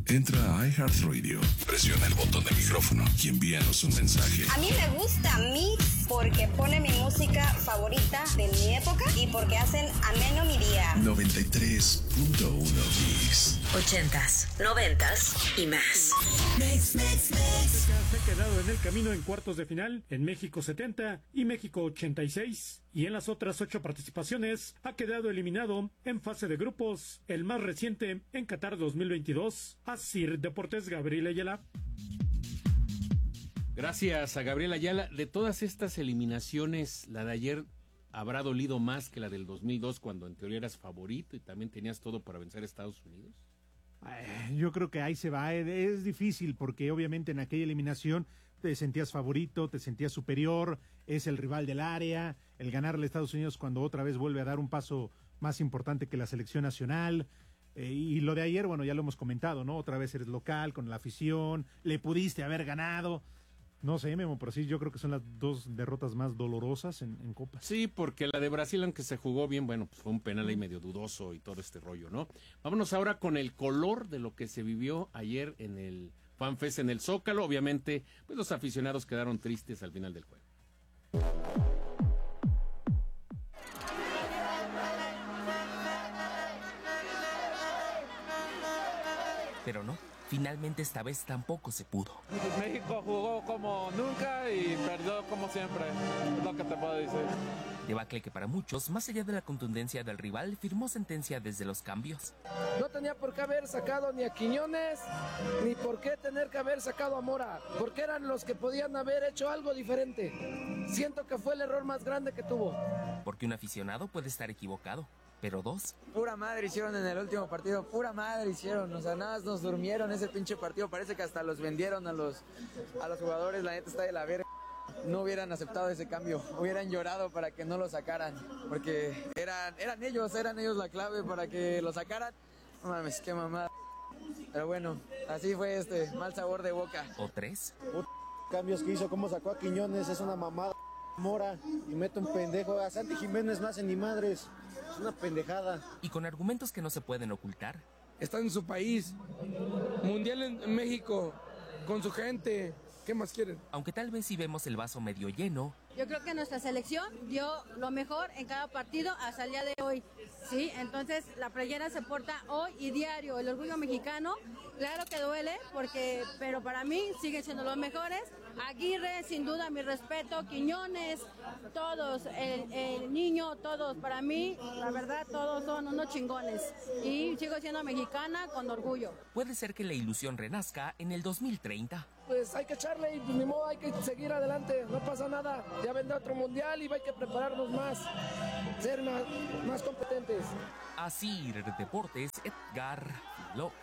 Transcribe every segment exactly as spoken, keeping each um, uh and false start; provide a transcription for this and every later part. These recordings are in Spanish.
Entra a iHeartRadio, presiona el botón de micrófono y envíanos un mensaje. A mí me gusta Mix porque pone mi música favorita de mi época y porque hacen ameno mi día. noventa y tres punto uno Mix. Ochentas, noventas y más. Mix, mix, mix. Se ha quedado en el camino en cuartos de final en México setenta y México ochenta y seis. Y en las otras ocho participaciones ha quedado eliminado en fase de grupos, el más reciente en Qatar dos mil veintidós. Asir Deportes, Gabriel Ayala. Gracias a Gabriel Ayala. De todas estas eliminaciones, la de ayer habrá dolido más que la del dos mil dos, cuando en teoría eras favorito y también tenías todo para vencer a Estados Unidos. Yo creo que ahí se va, es difícil porque obviamente en aquella eliminación te sentías favorito, te sentías superior, es el rival del área, el ganarle a Estados Unidos cuando otra vez vuelve a dar un paso más importante que la selección nacional, eh, y lo de ayer, bueno, ya lo hemos comentado, ¿no? Otra vez eres local, con la afición, le pudiste haber ganado. No sé, Memo, pero sí, yo creo que son las dos derrotas más dolorosas en, en Copa. Sí, porque la de Brasil, aunque se jugó bien, bueno, pues fue un penal ahí medio dudoso y todo este rollo, ¿no? Vámonos ahora con el color de lo que se vivió ayer en el FanFest en el Zócalo. Obviamente, pues los aficionados quedaron tristes al final del juego. Pero no, finalmente esta vez tampoco se pudo. México jugó como nunca y perdió como siempre, es lo que te puedo decir. Debacle que para muchos, más allá de la contundencia del rival, firmó sentencia desde los cambios. No tenía por qué haber sacado ni a Quiñones, ni por qué tener que haber sacado a Mora, porque eran los que podían haber hecho algo diferente. Siento que fue el error más grande que tuvo. Porque un aficionado puede estar equivocado, pero dos... Pura madre hicieron en el último partido, pura madre hicieron, o sea, nada más nos durmieron ese pinche partido, parece que hasta los vendieron a los, a los jugadores, la neta está de la verga. No hubieran aceptado ese cambio, hubieran llorado para que no lo sacaran, porque eran, eran ellos, eran ellos la clave para que lo sacaran. No mames, qué mamada. Pero bueno, así fue este mal sabor de boca. ¿O tres? Puta, cambios que hizo, cómo sacó a Quiñones, es una mamada. Mora y mete un pendejo. A Santi Jiménez no hace ni madres, es una pendejada. Y con argumentos que no se pueden ocultar. Está en su país, mundial en México, con su gente. ¿Qué más quieren? Aunque tal vez si vemos el vaso medio lleno. Yo creo que nuestra selección dio lo mejor en cada partido hasta el día de hoy, ¿sí? Entonces la playera se porta hoy y diario. El orgullo mexicano, claro que duele, porque, pero para mí siguen siendo los mejores. Aguirre, sin duda, mi respeto, Quiñones, todos, el, el niño, todos, para mí, la verdad, todos son unos chingones. Y sigo siendo mexicana con orgullo. Puede ser que la ilusión renazca en el dos mil treinta. Pues hay que echarle y pues, ni modo, hay que seguir adelante, no pasa nada. Ya vendrá otro mundial y hay que prepararnos más, ser más, más competentes. Así, Deportes, Edgar López.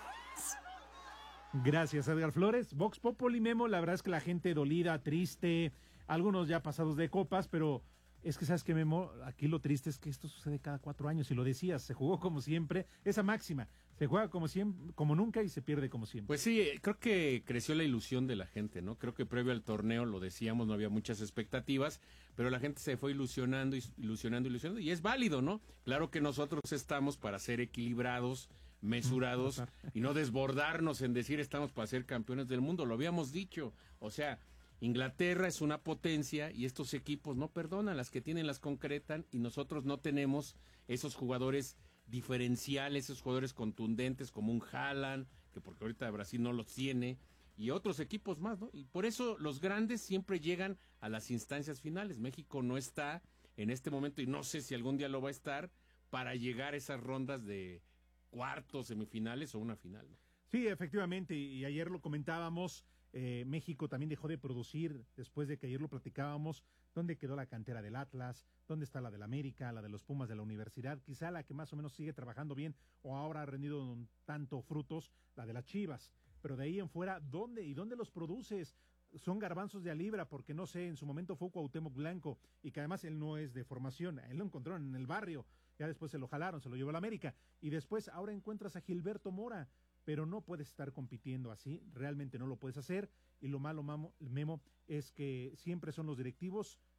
Gracias, Edgar Flores. Vox Populi, Memo, la verdad es que la gente dolida, triste, algunos ya pasados de copas, pero es que, ¿sabes qué, Memo? Aquí lo triste es que esto sucede cada cuatro años, y lo decías, se jugó como siempre, esa máxima, se juega como siempre, como nunca y se pierde como siempre. Pues sí, creo que creció la ilusión de la gente, ¿no? Creo que previo al torneo, lo decíamos, no había muchas expectativas, pero la gente se fue ilusionando, ilusionando, ilusionando, y es válido, ¿no? Claro que nosotros estamos para ser equilibrados, mesurados y no desbordarnos en decir estamos para ser campeones del mundo, lo habíamos dicho, o sea, Inglaterra es una potencia y estos equipos no perdonan, las que tienen las concretan y nosotros no tenemos esos jugadores diferenciales, esos jugadores contundentes como un Haaland, que porque ahorita Brasil no los tiene, y otros equipos más, ¿no? Y por eso los grandes siempre llegan a las instancias finales. México no está en este momento y no sé si algún día lo va a estar para llegar a esas rondas de cuartos, semifinales o una final, ¿no? Sí, efectivamente, y ayer lo comentábamos, eh, México también dejó de producir, después de que ayer lo platicábamos, dónde quedó la cantera del Atlas, dónde está la del América, la de los Pumas de la Universidad, quizá la que más o menos sigue trabajando bien o ahora ha rendido un tanto frutos, la de las Chivas, pero de ahí en fuera, ¿dónde y dónde los produces? Son garbanzos de a libra, porque no sé, en su momento fue Cuauhtémoc Blanco, y que además él no es de formación, él lo encontraron en el barrio, ya después se lo jalaron, se lo llevó a la América, y después ahora encuentras a Gilberto Mora, pero no puedes estar compitiendo así, realmente no lo puedes hacer, y lo malo, mamo, Memo, es que siempre son los directivos,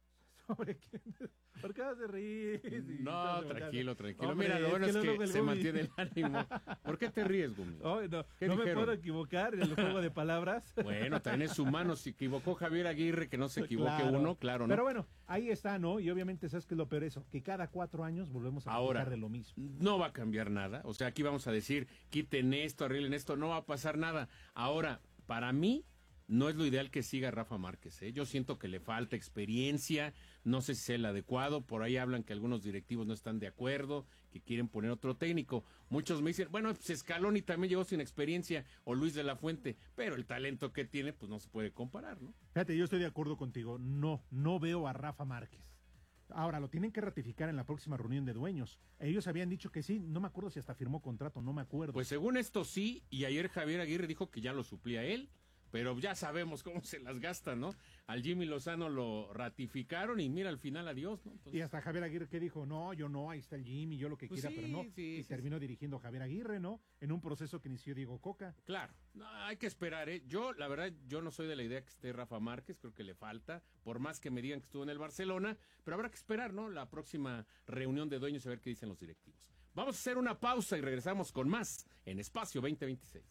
¿Sobre quién? ¿Por qué vas a reír? No, tranquilo, tranquilo. Hombre, Mira, lo bueno es es que, que se Gumi. mantiene el ánimo. ¿Por qué te ríes, Gumi? Oh, no ¿Qué no me dijeron? puedo equivocar en el juego de palabras. Bueno, también es humano. Si equivocó Javier Aguirre, que no se equivoque Claro. uno, claro, ¿no? Pero bueno, ahí está, ¿no? Y obviamente, ¿sabes qué es lo peor eso? Que cada cuatro años volvemos a Ahora, hablar de lo mismo. no va a cambiar nada. O sea, aquí vamos a decir, quiten esto, arreglen esto, no va a pasar nada. Ahora, para mí, no es lo ideal que siga Rafa Márquez, ¿eh? Yo siento que le falta experiencia, no sé si es el adecuado, por ahí hablan que algunos directivos no están de acuerdo, que quieren poner otro técnico. Muchos me dicen, bueno, pues Scaloni también llegó sin experiencia, o Luis de la Fuente, pero el talento que tiene, pues no se puede comparar, ¿no? Fíjate, yo estoy de acuerdo contigo. No, no veo a Rafa Márquez. Ahora, lo tienen que ratificar en la próxima reunión de dueños. Ellos habían dicho que sí, no me acuerdo si hasta firmó contrato, no me acuerdo. Pues según esto sí, y ayer Javier Aguirre dijo que ya lo suplía él, pero ya sabemos cómo se las gasta, ¿no? Al Jimmy Lozano lo ratificaron y mira, al final adiós, ¿no? Entonces, Y hasta Javier Aguirre que dijo, no, yo no, ahí está el Jimmy, yo lo que Pues quiera, sí, pero no. sí, y sí, terminó dirigiendo Javier Aguirre, ¿no? En un proceso que inició Diego Coca. claro, no, hay que esperar, ¿eh? Yo, la verdad, yo no soy de la idea que esté Rafa Márquez, creo que le falta, por más que me digan que estuvo en el Barcelona, pero habrá que esperar, ¿no? La próxima reunión de dueños a ver qué dicen los directivos. Vamos a hacer una pausa y regresamos con más en Espacio veinte veintiséis.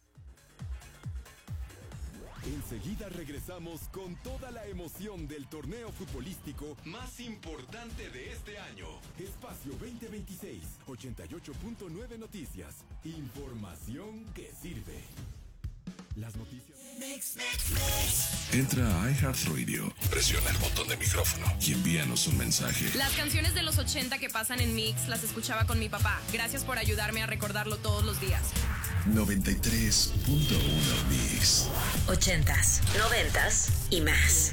Enseguida regresamos con toda la emoción del torneo futbolístico más importante de este año. Espacio veinte veintiséis, ochenta y ocho punto nueve Noticias. Información que sirve. Las noticias. Entra a iHeartRadio, presiona el botón de micrófono y envíanos un mensaje. Las canciones de los ochenta que pasan en Mix las escuchaba con mi papá. Gracias por ayudarme a recordarlo todos los días. noventa y tres punto uno Mix. Ochentas, noventas y más.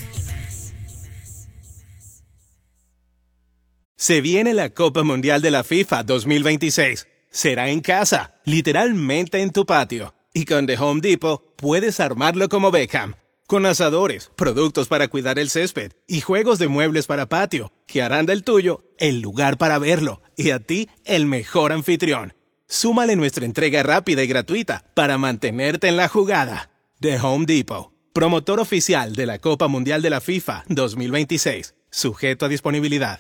Se viene la Copa Mundial de la FIFA dos mil veintiséis. Será en casa, literalmente en tu patio. Y con The Home Depot puedes armarlo como Beckham. Con asadores, productos para cuidar el césped y juegos de muebles para patio, que harán del tuyo el lugar para verlo y a ti el mejor anfitrión. Súmale nuestra entrega rápida y gratuita para mantenerte en la jugada. The Home Depot, promotor oficial de la Copa Mundial de la FIFA dos mil veintiséis. Sujeto a disponibilidad.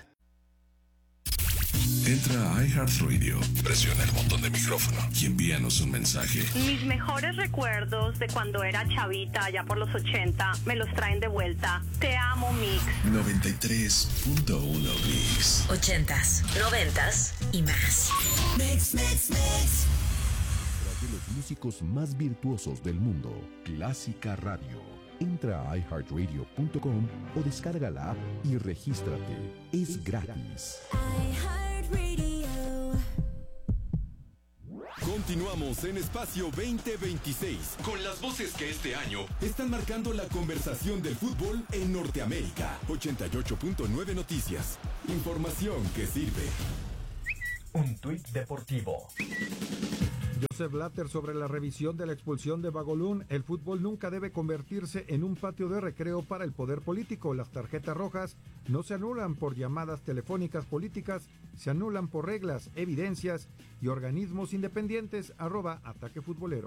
Entra a iHeartRadio, presiona el botón de micrófono y envíanos un mensaje. Mis mejores recuerdos de cuando era chavita, allá por los ochenta, me los traen de vuelta. Te amo, Mix. noventa y tres punto uno Mix. Ochentas, noventas y más. Mix, mix, mix. De los músicos más virtuosos del mundo, Clásica Radio. Entra a i heart radio punto com o descarga la app y regístrate. Es gratis. Continuamos en Espacio veinte veintiséis con las voces que este año están marcando la conversación del fútbol en Norteamérica. ochenta y ocho punto nueve Noticias. Información que sirve. Un tuit deportivo. Joseph Blatter sobre la revisión de la expulsión de Bagolún. El fútbol nunca debe convertirse en un patio de recreo para el poder político. Las tarjetas rojas no se anulan por llamadas telefónicas políticas, se anulan por reglas, evidencias y organismos independientes. Arroba Ataque Futbolero.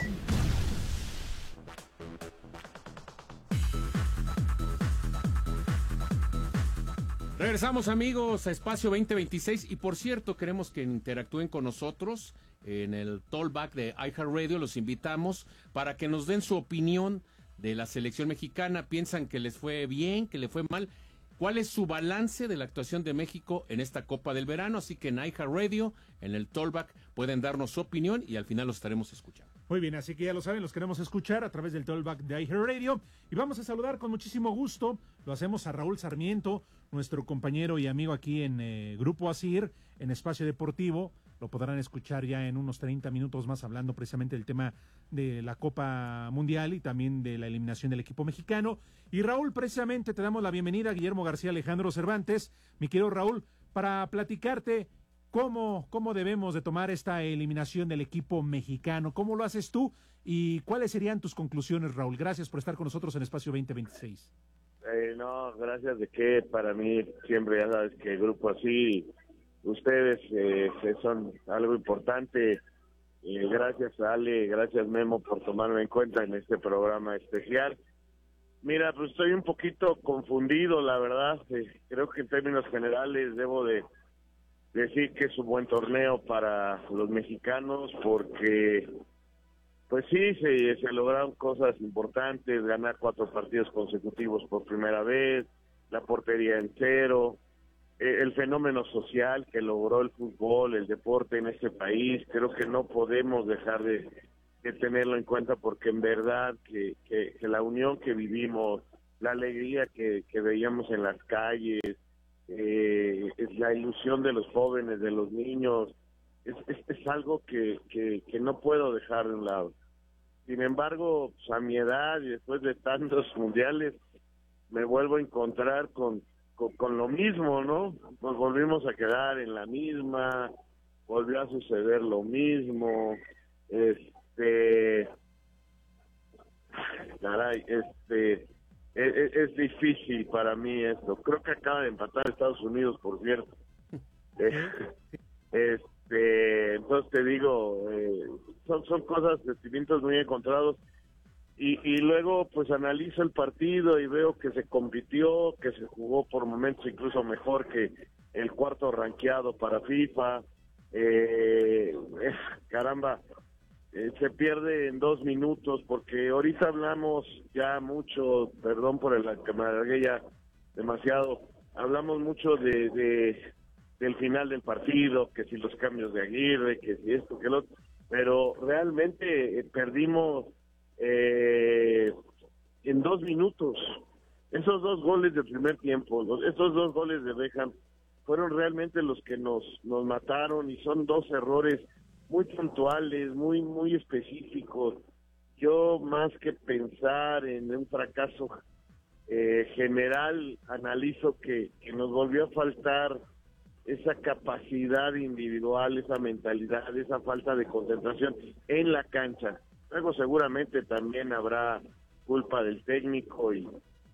Regresamos, amigos, a Espacio veinte veintiséis y por cierto, queremos que interactúen con nosotros en el Talkback de iHeartRadio. Los invitamos para que nos den su opinión de la selección mexicana. ¿Piensan que les fue bien, que le fue mal? ¿Cuál es su balance de la actuación de México en esta Copa del Verano? Así que en iHeartRadio, en el Talkback, pueden darnos su opinión y al final los estaremos escuchando. Muy bien, así que ya lo saben, los queremos escuchar a través del Talkback de iHeartRadio. Y vamos a saludar con muchísimo gusto, lo hacemos a Raúl Sarmiento, nuestro compañero y amigo aquí en eh, Grupo Asir, en Espacio Deportivo. Lo podrán escuchar ya en unos treinta minutos más hablando precisamente del tema de la Copa Mundial y también de la eliminación del equipo mexicano. Y Raúl, precisamente te damos la bienvenida, Guillermo García Alejandro Cervantes, mi querido Raúl, para platicarte cómo, cómo debemos de tomar esta eliminación del equipo mexicano. ¿Cómo lo haces tú? ¿Y cuáles serían tus conclusiones, Raúl? Gracias por estar con nosotros en Espacio veinte veintiséis. Eh, no, gracias de que para mí siempre ya sabes que el grupo así, ustedes eh, son algo importante. Eh, gracias Ale, gracias Memo por tomarme en cuenta en este programa especial. Mira, pues estoy un poquito confundido, la verdad. Eh, creo que en términos generales debo de decir que es un buen torneo para los mexicanos porque, pues sí, se, se lograron cosas importantes, ganar cuatro partidos consecutivos por primera vez, la portería en cero, eh, el fenómeno social que logró el fútbol, el deporte en este país. Creo que no podemos dejar de, de tenerlo en cuenta porque en verdad que, que, que la unión que vivimos, la alegría que, que veíamos en las calles, eh, es la ilusión de los jóvenes, de los niños, es, es, es algo que, que, que no puedo dejar de un lado. Sin embargo, pues a mi edad y después de tantos mundiales, me vuelvo a encontrar con, con, con lo mismo, ¿no? Nos volvimos a quedar en la misma, volvió a suceder lo mismo, este, caray, este, es, es difícil para mí esto. Creo que acaba de empatar Estados Unidos, por cierto. Este, entonces te digo, eh, son, son cosas, sentimientos muy encontrados. Y, y luego pues analizo el partido y veo que se compitió, que se jugó por momentos incluso mejor que el cuarto rankeado para FIFA. Eh, eh, caramba, eh, se pierde en dos minutos porque ahorita hablamos ya mucho, perdón por el que me alargué ya demasiado, hablamos mucho de, de del final del partido, que si los cambios de Aguirre, que si esto, que lo otro, pero realmente eh, perdimos eh, en dos minutos. Esos dos goles del primer tiempo, los, esos dos goles de Beckham fueron realmente los que nos, nos mataron y son dos errores muy puntuales, muy, muy específicos. Yo más que pensar en un fracaso eh, general, analizo que, que nos volvió a faltar esa capacidad individual, esa mentalidad, esa falta de concentración en la cancha. Luego seguramente también habrá culpa del técnico y,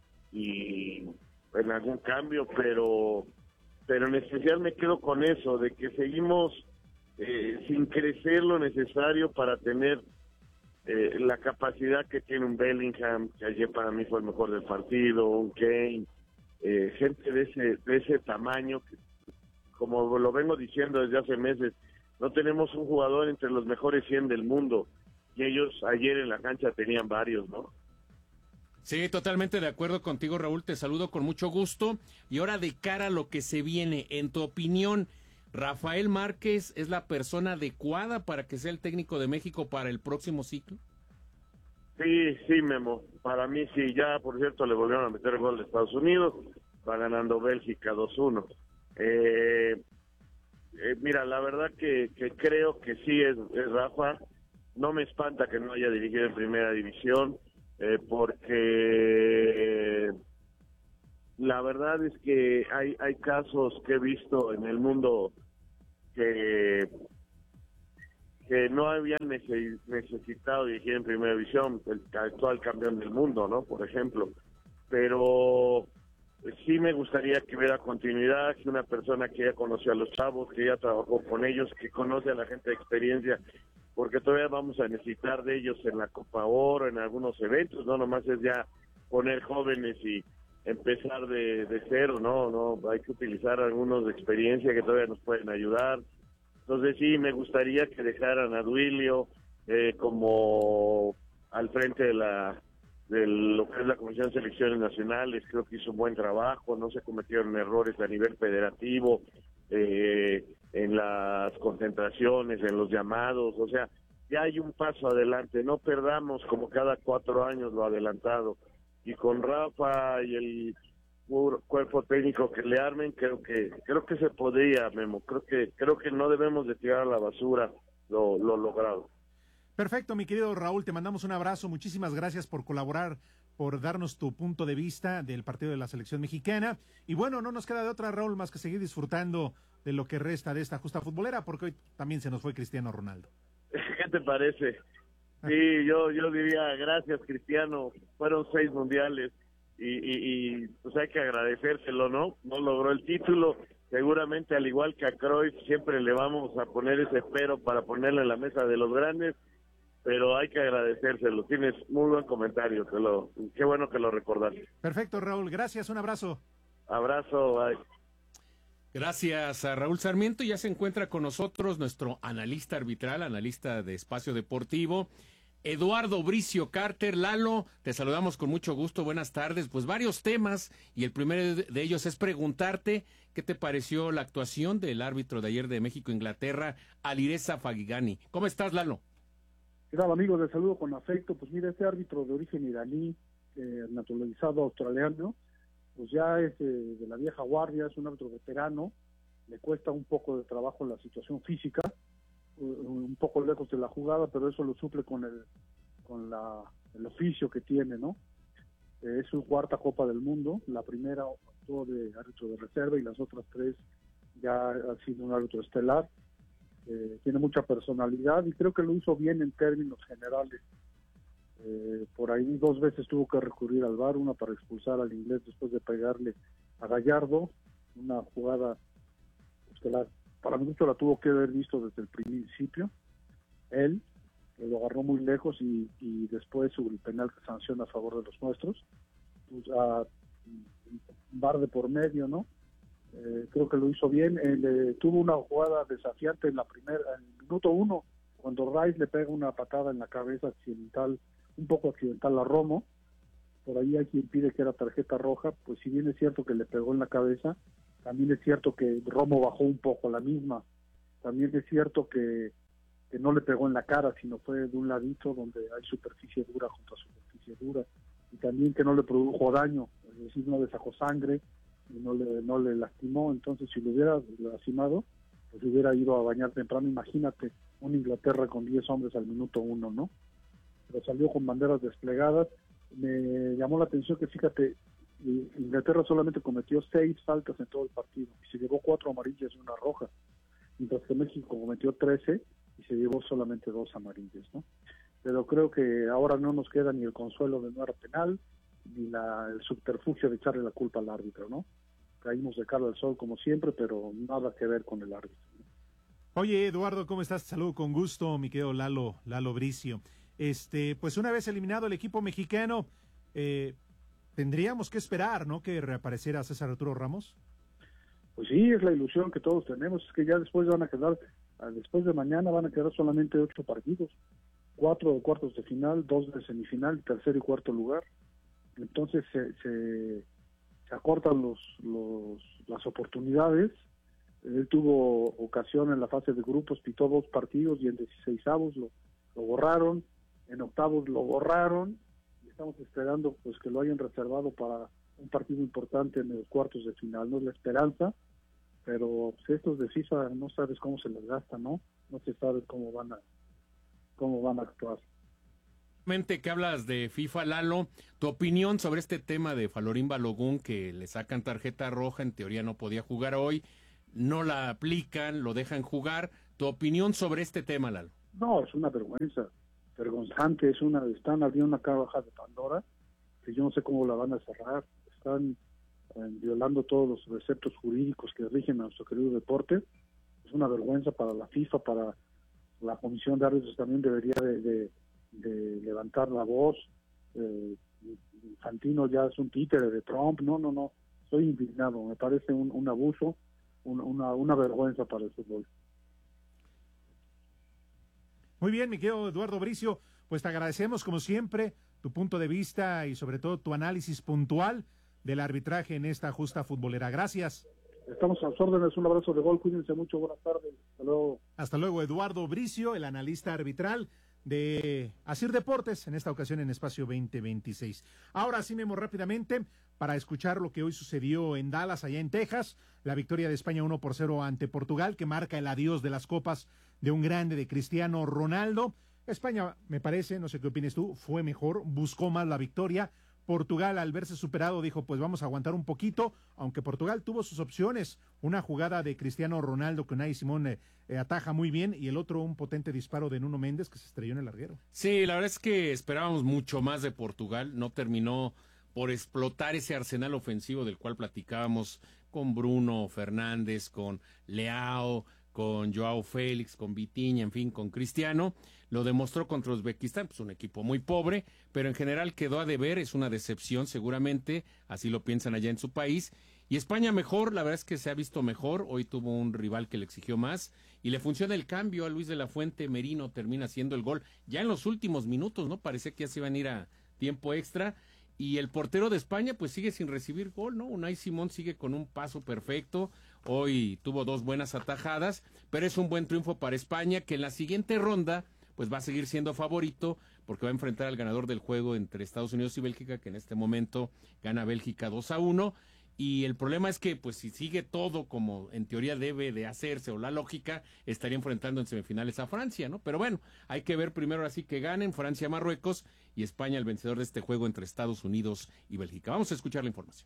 y en algún cambio, pero pero en especial me quedo con eso, de que seguimos eh, sin crecer lo necesario para tener eh, la capacidad que tiene un Bellingham, que ayer para mí fue el mejor del partido, un Kane, eh, gente de ese, de ese tamaño que, como lo vengo diciendo desde hace meses, no tenemos un jugador entre los mejores cien del mundo, y ellos ayer en la cancha tenían varios, ¿no? Sí, totalmente de acuerdo contigo, Raúl, te saludo con mucho gusto, y ahora de cara a lo que se viene, en tu opinión, ¿Rafael Márquez es la persona adecuada para que sea el técnico de México para el próximo ciclo? Sí, sí, Memo, para mí sí, ya por cierto le volvieron a meter el gol de Estados Unidos, va ganando Bélgica dos uno. Eh, eh, mira, la verdad que, que creo que sí es, es Rafa. No me espanta que no haya dirigido en primera división, eh, porque la verdad es que hay, hay casos que he visto en el mundo que, que no habían nece- necesitado dirigir en primera división, el actual campeón del mundo, ¿no? Por ejemplo. Pero sí me gustaría que hubiera continuidad, que una persona que ya conoció a los chavos, que ya trabajó con ellos, que conoce a la gente de experiencia, porque todavía vamos a necesitar de ellos en la Copa Oro, en algunos eventos, no nomás es ya poner jóvenes y empezar de, de cero, no, no, hay que utilizar algunos de experiencia que todavía nos pueden ayudar. Entonces sí, me gustaría que dejaran a Duilio eh, como al frente de la de lo que es la Comisión de Selecciones Nacionales. Creo que hizo un buen trabajo, no se cometieron errores a nivel federativo, eh, en las concentraciones, en los llamados, o sea, ya hay un paso adelante, no perdamos como cada cuatro años lo adelantado, y con Rafa y el cuerpo técnico que le armen, creo que creo que se podría, Memo, creo que creo que no debemos de tirar a la basura lo, lo logrado. Perfecto, mi querido Raúl, te mandamos un abrazo, muchísimas gracias por colaborar, por darnos tu punto de vista del partido de la selección mexicana, y bueno, no nos queda de otra, Raúl, más que seguir disfrutando de lo que resta de esta justa futbolera, porque hoy también se nos fue Cristiano Ronaldo. ¿Qué te parece? Sí, yo yo diría gracias, Cristiano, fueron seis mundiales, y, y, y pues hay que agradecérselo, ¿no? No logró el título, seguramente al igual que a Cruyff siempre le vamos a poner ese pero para ponerle en la mesa de los grandes, pero hay que agradecérselo. Tienes muy buen comentario, te lo, qué bueno que lo recordaste. Perfecto, Raúl, gracias, un abrazo. Abrazo, bye. Gracias a Raúl Sarmiento. Ya se encuentra con nosotros nuestro analista arbitral, analista de Espacio Deportivo, Eduardo Bricio Carter. Lalo, te saludamos con mucho gusto, buenas tardes. Pues varios temas, y el primero de ellos es preguntarte qué te pareció la actuación del árbitro de ayer de México-Inglaterra, Alireza Faghigani. ¿Cómo estás, Lalo? ¿Qué tal, amigos? Les saludo con afecto. Pues mira, este árbitro de origen iraní, eh, naturalizado australiano, pues ya es eh, de la vieja guardia, es un árbitro veterano, le cuesta un poco de trabajo la situación física, un poco lejos de la jugada, pero eso lo suple con el con la el oficio que tiene, ¿no? Eh, es su cuarta Copa del Mundo, la primera actuó de árbitro de reserva y las otras tres ya ha sido un árbitro estelar. Eh, tiene mucha personalidad y creo que lo hizo bien en términos generales. Eh, por ahí dos veces tuvo que recurrir al V A R, una para expulsar al inglés después de pegarle a Gallardo, una jugada pues, que la, para mí mucho la tuvo que haber visto desde el principio, él, que lo agarró muy lejos y, y después sobre el penal que sanciona a favor de los nuestros, pues, a V A R de por medio, ¿no? Eh, creo que lo hizo bien. Él, eh, tuvo una jugada desafiante en la primera, en el minuto uno, cuando Rice le pega una patada en la cabeza accidental, un poco accidental a Romo. Por ahí hay quien pide que era tarjeta roja, pues si bien es cierto que le pegó en la cabeza, también es cierto que Romo bajó un poco la misma. También es cierto que, que no le pegó en la cara, sino fue de un ladito donde hay superficie dura contra superficie dura, y también que no le produjo daño, es decir, no le sacó sangre y no le, no le lastimó. Entonces si lo hubiera lastimado, pues hubiera ido a bañar temprano. Imagínate una Inglaterra con diez hombres al minuto uno, ¿no? Pero salió con banderas desplegadas. Me llamó la atención que, fíjate, Inglaterra solamente cometió seis faltas en todo el partido y se llevó cuatro amarillas y una roja, mientras que México cometió trece y se llevó solamente dos amarillas, ¿no? Pero creo que ahora no nos queda ni el consuelo de no era penal, ni la, el subterfugio de echarle la culpa al árbitro, ¿no? Caímos de cara al sol como siempre, pero nada que ver con el árbitro, ¿no? Oye, Eduardo, ¿cómo estás? Saludo con gusto, mi querido Lalo, Lalo Bricio. Este, pues una vez eliminado el equipo mexicano, eh, tendríamos que esperar, ¿no?, que reapareciera César Arturo Ramos. Pues sí, es la ilusión que todos tenemos, es que ya después van a quedar, después de mañana van a quedar solamente ocho partidos, cuatro de cuartos de final, dos de semifinal, tercer y cuarto lugar. Entonces se, se, se acortan los, los las oportunidades. Él tuvo ocasión en la fase de grupos, pitó dos partidos y en dieciseisavos lo, lo borraron, en octavos lo borraron, y estamos esperando pues que lo hayan reservado para un partido importante en los cuartos de final. No es la esperanza, pero pues, estos de FIFA no sabes cómo se les gasta, ¿no? No se sabe cómo van a cómo van a actuar. Que hablas de FIFA, Lalo, tu opinión sobre este tema de Falorín Balogun, que le sacan tarjeta roja, en teoría no podía jugar hoy, no la aplican, lo dejan jugar. Tu opinión sobre este tema, Lalo. No, es una vergüenza, vergonzante, es una, están abriendo una caja de Pandora que yo no sé cómo la van a cerrar. Están eh, violando todos los preceptos jurídicos que rigen a nuestro querido deporte. Es una vergüenza para la FIFA, para la Comisión de Árbitros también debería de, de, de levantar la voz. eh, Infantino ya es un títere de Trump. No, no, no, estoy indignado, me parece un, un abuso, un, una, una vergüenza para el fútbol. Muy bien, mi querido Eduardo Bricio, pues te agradecemos como siempre tu punto de vista y sobre todo tu análisis puntual del arbitraje en esta justa futbolera. Gracias. Estamos a sus órdenes, un abrazo de gol, cuídense mucho, buenas tardes, hasta luego. Hasta luego, Eduardo Bricio, el analista arbitral de Asir Deportes, en esta ocasión en Espacio veinte veintiséis. Ahora sí, Memo, rápidamente, para escuchar lo que hoy sucedió en Dallas, allá en Texas, la victoria de España uno por cero ante Portugal, que marca el adiós de las copas de un grande de Cristiano Ronaldo. España, me parece, no sé qué opines tú, fue mejor, buscó más la victoria. Portugal, al verse superado, dijo, pues vamos a aguantar un poquito, aunque Portugal tuvo sus opciones, una jugada de Cristiano Ronaldo que Unai Simón eh, eh, ataja muy bien, y el otro un potente disparo de Nuno Méndez que se estrelló en el larguero. Sí, la verdad es que esperábamos mucho más de Portugal, no terminó por explotar ese arsenal ofensivo del cual platicábamos con Bruno Fernández, con Leao, con Joao Félix, con Vitinha, en fin, con Cristiano. Lo demostró contra Uzbekistán, pues un equipo muy pobre, pero en general quedó a deber, es una decepción seguramente, así lo piensan allá en su país. Y España mejor, la verdad es que se ha visto mejor, hoy tuvo un rival que le exigió más, y le funciona el cambio a Luis de la Fuente. Merino termina haciendo el gol ya en los últimos minutos, ¿no? Parecía que ya se iban a ir a tiempo extra, y el portero de España pues sigue sin recibir gol, ¿no? Unai Simón sigue con un paso perfecto, hoy tuvo dos buenas atajadas, pero es un buen triunfo para España, que en la siguiente ronda pues va a seguir siendo favorito, porque va a enfrentar al ganador del juego entre Estados Unidos y Bélgica, que en este momento gana Bélgica dos a uno, y el problema es que pues si sigue todo como en teoría debe de hacerse, o la lógica, estaría enfrentando en semifinales a Francia, ¿no? Pero bueno, hay que ver primero así que ganen Francia, Marruecos, y España el vencedor de este juego entre Estados Unidos y Bélgica. Vamos a escuchar la información.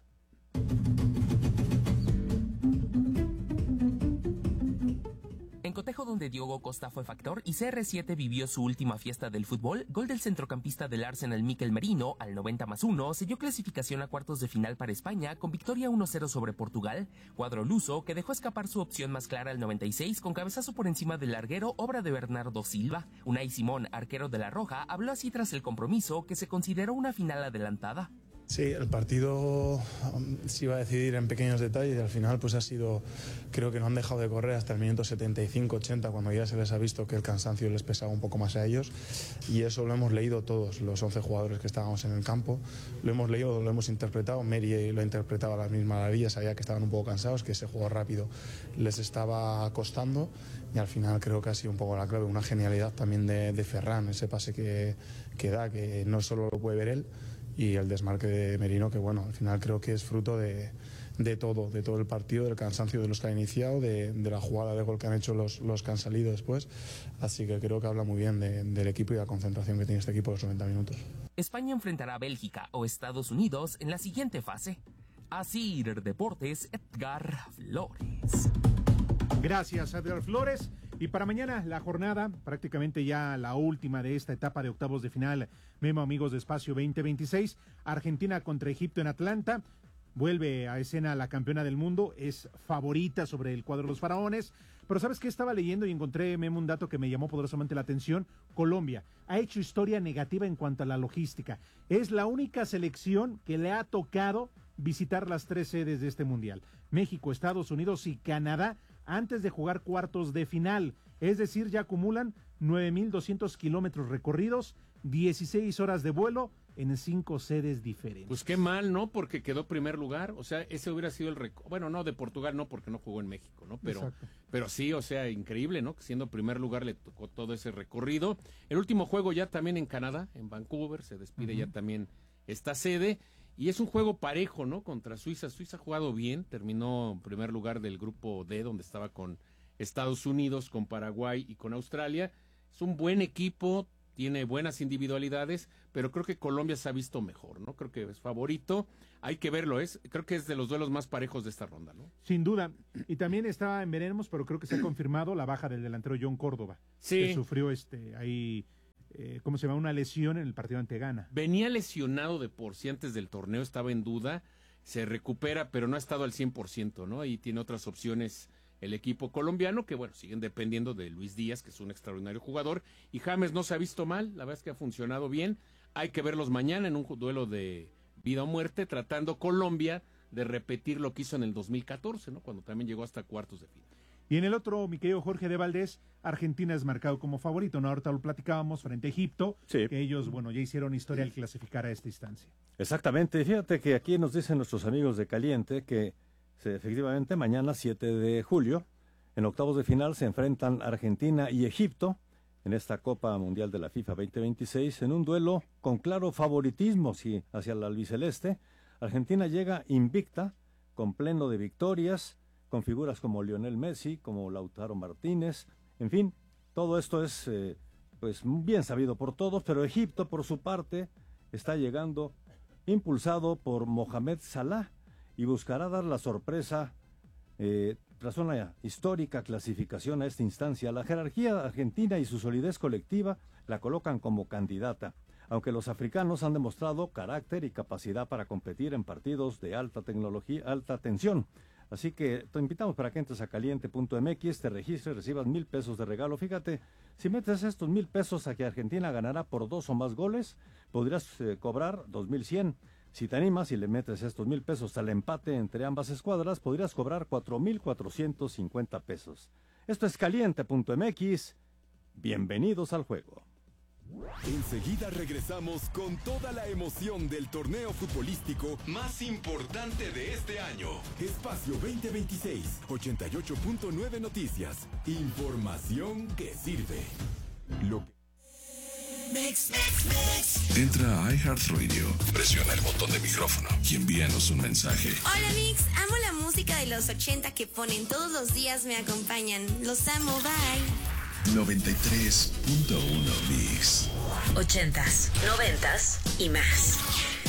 En cotejo donde Diogo Costa fue factor y C R siete vivió su última fiesta del fútbol, gol del centrocampista del Arsenal Mikel Merino al noventa más uno selló clasificación a cuartos de final para España con victoria uno cero sobre Portugal, cuadro luso que dejó escapar su opción más clara al noventa y seis con cabezazo por encima del larguero, obra de Bernardo Silva. Unai Simón, arquero de la Roja, habló así tras el compromiso que se consideró una final adelantada. Sí, el partido um, se iba a decidir en pequeños detalles y al final pues ha sido, creo que no han dejado de correr hasta el minuto setenta y cinco ochenta, cuando ya se les ha visto que el cansancio les pesaba un poco más a ellos, y eso lo hemos leído todos los once jugadores que estábamos en el campo, lo hemos leído, lo hemos interpretado. Meri lo ha interpretado a las mismas maravillas, sabía que estaban un poco cansados, que ese juego rápido les estaba costando, y al final creo que ha sido un poco la clave, una genialidad también de, de Ferran, ese pase que, que da, que no solo lo puede ver él, y el desmarque de Merino, que bueno, al final creo que es fruto de, de todo, de todo el partido, del cansancio de los que han iniciado, de, de la jugada de gol que han hecho los, los que han salido después, así que creo que habla muy bien de, del equipo y la concentración que tiene este equipo los noventa minutos. España enfrentará a Bélgica o Estados Unidos en la siguiente fase. Así Deportes, Edgar Flores. Gracias, Edgar Flores. Y para mañana la jornada, prácticamente ya la última de esta etapa de octavos de final, Memo, amigos de Espacio veinte veintiséis, Argentina contra Egipto en Atlanta, vuelve a escena la campeona del mundo, es favorita sobre el cuadro de los faraones, pero ¿sabes qué? Estaba leyendo y encontré, Memo, un dato que me llamó poderosamente la atención. Colombia ha hecho historia negativa en cuanto a la logística, es la única selección que le ha tocado visitar las tres sedes de este mundial, México, Estados Unidos y Canadá, antes de jugar cuartos de final, es decir, ya acumulan nueve mil doscientos kilómetros recorridos, dieciséis horas de vuelo en cinco sedes diferentes. Pues qué mal, ¿no? Porque quedó primer lugar, o sea, ese hubiera sido el récord, bueno, no, de Portugal no, porque no jugó en México, ¿no? Pero, pero sí, o sea, increíble, ¿no? Que siendo primer lugar le tocó todo ese recorrido. El último juego ya también en Canadá, en Vancouver, se despide uh-huh. ya también esta sede. Y es un juego parejo, ¿no? Contra Suiza. Suiza ha jugado bien, terminó en primer lugar del grupo D, donde estaba con Estados Unidos, con Paraguay y con Australia. Es un buen equipo, tiene buenas individualidades, pero creo que Colombia se ha visto mejor, ¿no? Creo que es favorito, hay que verlo, es creo que es de los duelos más parejos de esta ronda, ¿no? Sin duda, y también estaba en veremos, pero creo que se ha confirmado la baja del delantero John Córdoba, sí. que sufrió este ahí... Eh, ¿cómo se llama? Una lesión en el partido ante Ghana. Venía lesionado de por sí antes del torneo, estaba en duda, se recupera, pero no ha estado al cien por ciento, ¿no? Y tiene otras opciones el equipo colombiano, que bueno, siguen dependiendo de Luis Díaz, que es un extraordinario jugador, y James no se ha visto mal, la verdad es que ha funcionado bien, hay que verlos mañana en un duelo de vida o muerte, tratando Colombia de repetir lo que hizo en el dos mil catorce, ¿no? Cuando también llegó hasta cuartos de final. Y en el otro, mi querido Jorge de Valdés, Argentina es marcado como favorito, ¿no? Ahorita lo platicábamos frente a Egipto, sí. que ellos, bueno, ya hicieron historia al clasificar a esta instancia. Exactamente, fíjate que aquí nos dicen nuestros amigos de Caliente que se, efectivamente mañana siete de julio, en octavos de final se enfrentan Argentina y Egipto en esta Copa Mundial de la FIFA veinte veintiséis, en un duelo con claro favoritismo sí, hacia la albiceleste. Argentina llega invicta, con pleno de victorias, con figuras como Lionel Messi, como Lautaro Martínez, en fin, todo esto es eh, pues bien sabido por todos, pero Egipto por su parte está llegando impulsado por Mohamed Salah y buscará dar la sorpresa eh, tras una histórica clasificación a esta instancia. La jerarquía argentina y su solidez colectiva la colocan como candidata, aunque los africanos han demostrado carácter y capacidad para competir en partidos de alta tecnología, alta tensión. Así que te invitamos para que entres a caliente punto m x, te registres, recibas mil pesos de regalo. Fíjate, si metes estos mil pesos a que Argentina ganará por dos o más goles, podrías eh, cobrar dos mil cien. Si te animas y le metes estos mil pesos al empate entre ambas escuadras, podrías cobrar cuatro mil cuatrocientos cincuenta pesos. Esto es caliente punto m x. Bienvenidos al juego. Enseguida regresamos con toda la emoción del torneo futbolístico más importante de este año. Espacio veinte veintiséis, ochenta y ocho punto nueve Noticias. Información que sirve. Lo que... Mix, mix, mix. Entra a iHeartRadio, presiona el botón de micrófono y envíanos un mensaje. Hola Mix, amo la música de los ochenta que ponen todos los días, me acompañan. Los amo, bye. noventa y tres punto uno Mix. Ochentas, noventas y más.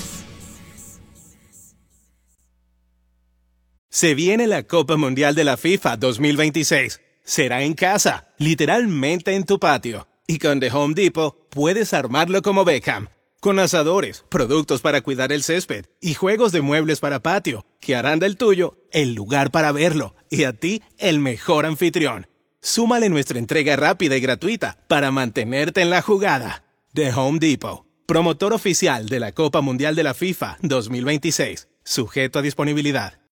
Se viene la Copa Mundial de la FIFA dos mil veintiséis. Será en casa, literalmente en tu patio. Y con The Home Depot puedes armarlo como Beckham. Con asadores, productos para cuidar el césped y juegos de muebles para patio, que harán del tuyo el lugar para verlo y a ti el mejor anfitrión. Súmale nuestra entrega rápida y gratuita para mantenerte en la jugada. The Home Depot, promotor oficial de la Copa Mundial de la FIFA dos mil veintiséis, sujeto a disponibilidad.